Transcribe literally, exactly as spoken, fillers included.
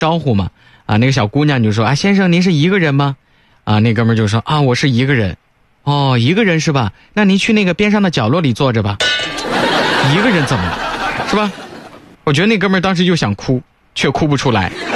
招呼嘛。啊，那个小姑娘就说啊，先生您是一个人吗？啊，那哥们就说啊，我是一个人。哦，一个人是吧？那您去那个边上的角落里坐着吧。一个人怎么了？是吧？我觉得那哥们当时就想哭，却哭不出来。